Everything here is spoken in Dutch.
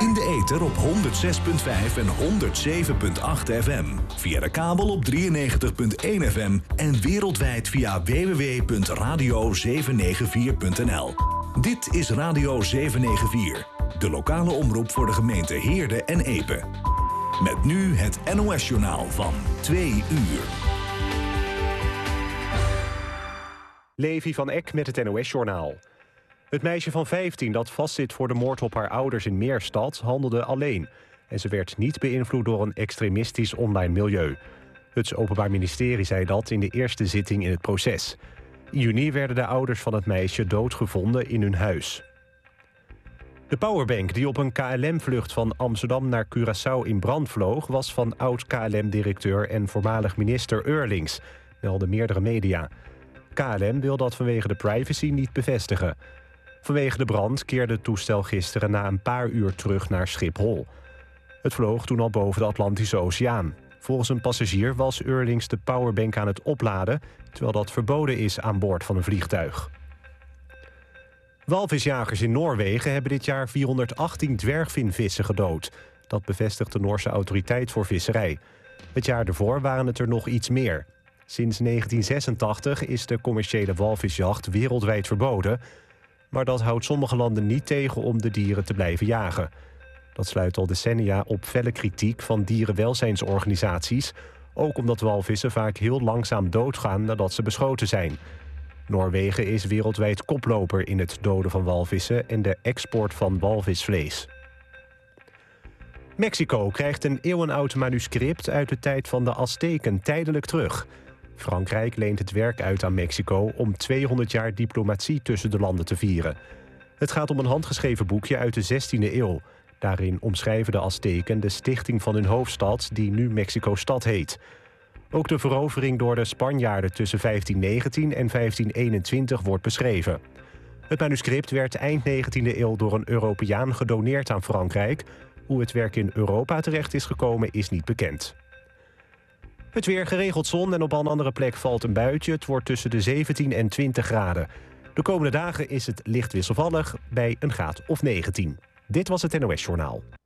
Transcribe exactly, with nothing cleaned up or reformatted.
In de ether op honderd zes komma vijf en honderd zeven komma acht F M. Via de kabel op drieënnegentig komma één F M. En wereldwijd via w w w punt radio zeven negen vier punt n l. Dit is Radio zeven negen vier. De lokale omroep voor de gemeente Heerde en Epe. Met nu het N O S-journaal van twee uur. Levi van Eck met het N O S-journaal. Het meisje van vijftien dat vastzit voor de moord op haar ouders in Meerstad handelde alleen. En ze werd niet beïnvloed door een extremistisch online milieu. Het Openbaar Ministerie zei dat in de eerste zitting in het proces. In juni werden de ouders van het meisje doodgevonden in hun huis. De powerbank die op een K L M-vlucht van Amsterdam naar Curaçao in brand vloog... was van oud-K L M-directeur en voormalig minister Eurlings, melden meerdere media. K L M wil dat vanwege de privacy niet bevestigen. Vanwege de brand keerde het toestel gisteren na een paar uur terug naar Schiphol. Het vloog toen al boven de Atlantische Oceaan. Volgens een passagier was Eurlings de powerbank aan het opladen, terwijl dat verboden is aan boord van een vliegtuig. Walvisjagers in Noorwegen hebben dit jaar vierhonderdachttien dwergvinvissen gedood. Dat bevestigt de Noorse Autoriteit voor Visserij. Het jaar ervoor waren het er nog iets meer. Sinds negentien zesentachtig is de commerciële walvisjacht wereldwijd verboden, maar dat houdt sommige landen niet tegen om de dieren te blijven jagen. Dat sluit al decennia op felle kritiek van dierenwelzijnsorganisaties, ook omdat walvissen vaak heel langzaam doodgaan nadat ze beschoten zijn. Noorwegen is wereldwijd koploper in het doden van walvissen en de export van walvisvlees. Mexico krijgt een eeuwenoud manuscript uit de tijd van de Azteken tijdelijk terug. Frankrijk leent het werk uit aan Mexico om tweehonderd jaar diplomatie tussen de landen te vieren. Het gaat om een handgeschreven boekje uit de zestiende eeuw. Daarin omschrijven de Azteken de stichting van hun hoofdstad, die nu Mexico-stad heet. Ook de verovering door de Spanjaarden tussen vijftien negentien en vijftien eenentwintig wordt beschreven. Het manuscript werd eind negentiende eeuw door een Europeaan gedoneerd aan Frankrijk. Hoe het werk in Europa terecht is gekomen is niet bekend. Het weer, geregeld zon en op een andere plek valt een buitje. Het wordt tussen de zeventien en twintig graden. De komende dagen is het licht wisselvallig bij een graad of negentien. Dit was het N O S-journaal.